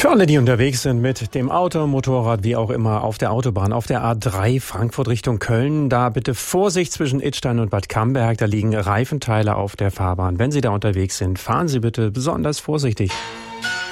Für alle, die unterwegs sind mit dem Auto, Motorrad, wie auch immer, auf der Autobahn, auf der A3 Frankfurt Richtung Köln, da bitte Vorsicht zwischen Idstein und Bad Camberg, da liegen Reifenteile auf der Fahrbahn. Wenn Sie da unterwegs sind, fahren Sie bitte besonders vorsichtig.